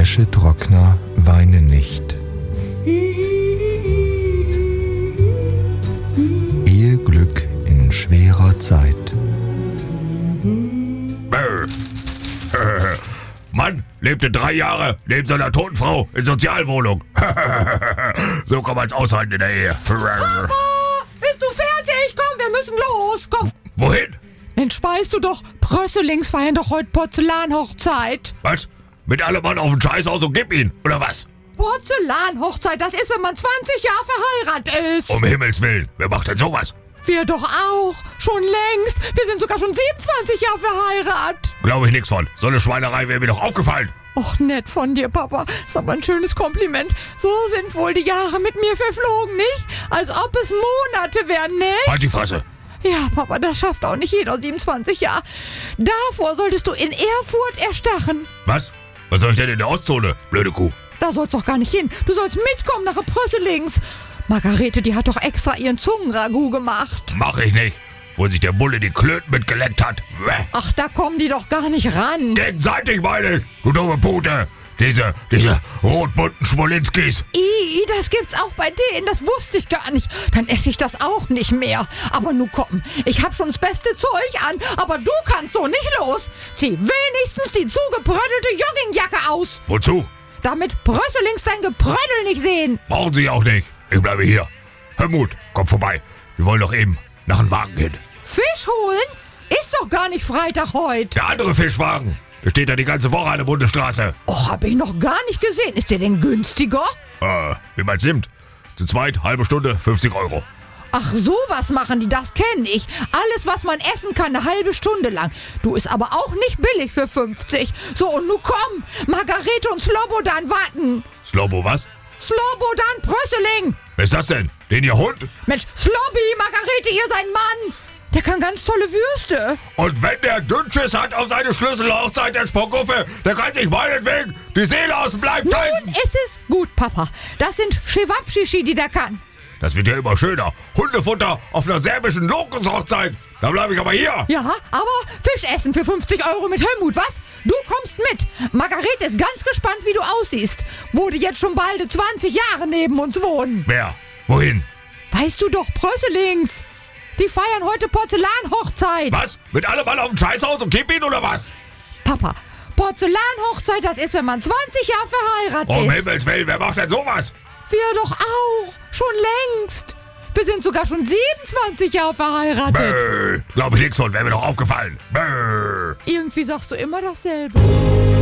Wäschetrockner weinen nicht. Eheglück in schwerer Zeit. Mann lebte 3 Jahre neben seiner toten Frau in Sozialwohnung. So kann man's aushalten in der Ehe. Papa, bist du fertig? Komm, wir müssen los. Komm. Wohin? Mensch, weißt du doch, Brösselings feiern doch heute Porzellanhochzeit. Was? Mit allem Mann auf den Scheißhaus und gib ihn, oder was? Porzellanhochzeit, das ist, wenn man 20 Jahre verheiratet ist. Um Himmels Willen, wer macht denn sowas? Wir doch auch. Schon längst. Wir sind sogar schon 27 Jahre verheiratet. Glaube ich nix von. So eine Schweinerei wäre mir doch aufgefallen. Och, nett von dir, Papa. Ist aber ein schönes Kompliment. So sind wohl die Jahre mit mir verflogen, nicht? Als ob es Monate wären, nicht? Halt die Fresse. Ja, Papa, das schafft auch nicht jeder 27 Jahre. Davor solltest du in Erfurt erstachen. Was? Was soll ich denn in der Ostzone, blöde Kuh? Da sollst doch gar nicht hin. Du sollst mitkommen nach Brösselings. Margarete, die hat doch extra ihren Zungenragout gemacht. Mach ich nicht. Wo sich der Bulle die Klöten mitgeleckt hat. Ach, da kommen die doch gar nicht ran. Gegenseitig meine ich, du dumme Pute. Diese rot-bunten Schmolinskis. Das gibt's auch bei denen, das wusste ich gar nicht. Dann esse ich das auch nicht mehr. Aber nun komm, ich hab schon das beste Zeug an, aber du kannst so nicht los. Zieh wenigstens die zugebrödelte Joggingjacke aus. Wozu? Damit Brösselings dein Gebrödel nicht sehen. Brauchen Sie auch nicht. Ich bleibe hier. Helmut, komm vorbei. Wir wollen doch eben nach dem Wagen hin. Fisch holen? Ist doch gar nicht Freitag heute. Der andere Fischwagen. Der steht da die ganze Woche an der Bundesstraße. Och, hab ich noch gar nicht gesehen. Ist der denn günstiger? Wie man's nimmt. Zu zweit, halbe Stunde, 50 Euro. Ach, sowas machen die, das kenne ich. Alles, was man essen kann, eine halbe Stunde lang. Du, ist aber auch nicht billig für 50. So, und nun komm. Margarete und Slobodan warten. Slobo was? Slobodan Brösseling. Wer ist das denn? Den ihr Hund? Mensch, Slobby, Margarete, hier sein Mann. Der kann ganz tolle Würste. Und wenn der Dünnschiss hat auf seine Schlüsselhochzeit, der Sponguffe, der kann sich meinetwegen die Seele aus dem Leib fressen. Nun ist es gut, Papa. Das sind Chewabschichi, die der kann. Das wird ja immer schöner. Hundefutter auf einer serbischen Lokushochzeit. Da bleibe ich aber hier. Ja, aber Fisch essen für 50 Euro mit Helmut, was? Du kommst mit. Margarete ist ganz gespannt, wie du aussiehst. Wo die jetzt schon bald 20 Jahre neben uns wohnen. Wer? Wohin? Weißt du doch, Brösselings. Die feiern heute Porzellanhochzeit. Was? Mit allem Mann auf dem Scheißhaus und kipp ihn oder was? Papa, Porzellanhochzeit, das ist, wenn man 20 Jahre verheiratet ist. Um Himmels Willen, wer macht denn sowas? Wir doch auch. Schon längst. Wir sind sogar schon 27 Jahre verheiratet. Glaube ich nix von, wäre mir doch aufgefallen. Irgendwie sagst du immer dasselbe.